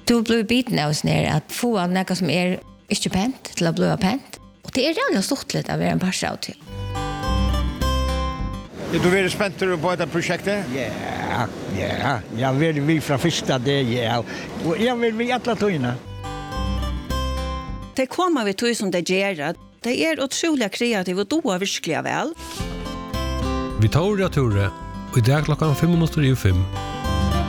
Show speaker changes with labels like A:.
A: Du blir biten av oss ner att få något som inte pent till att bli pent. Och det redan stort lite av en par av till.
B: Du är spänd på det projektet?
C: Ja. Jag vill vi från första det ja. Och jag vill vi alla tojna.
D: Det kommer vi till som det gör. Det otroligt kreativt och då verkligen väl.
E: Vi tar Ture och idag klockan 5:05.